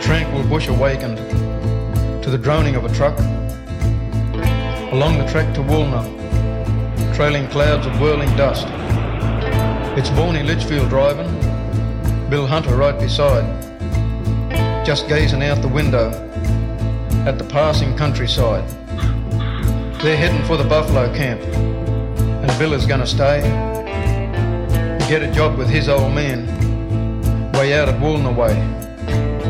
tranquil bush awakened to the droning of a truck. Along the trek to Woolner, trailing clouds of whirling dust. It's Borny Litchfield driving, Bill Hunter right beside, just gazing out the window at the passing countryside. They're heading for the buffalo camp, and Bill is gonna stay, get a job with his old man, way out at Woolner way.